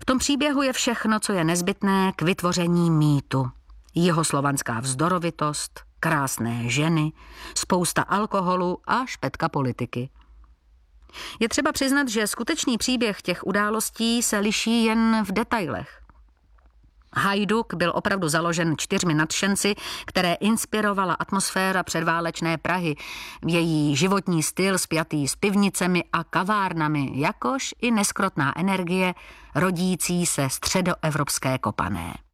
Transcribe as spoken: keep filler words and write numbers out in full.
V tom příběhu je všechno, co je nezbytné k vytvoření mýtu. Jihoslovanská vzdorovitost, krásné ženy, spousta alkoholu a špetka politiky. Je třeba přiznat, že skutečný příběh těch událostí se liší jen v detailech. Hajduk byl opravdu založen čtyřmi nadšenci, které inspirovala atmosféra předválečné Prahy, její životní styl spjatý s pivnicemi a kavárnami, jakož i neskrotná energie rodící se středoevropské Kopané.